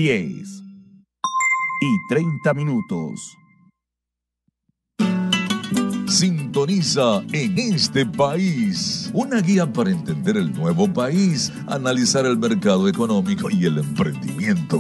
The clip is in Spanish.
10:30. Sintoniza En Este País, una guía para entender el nuevo país, analizar el mercado económico y el emprendimiento.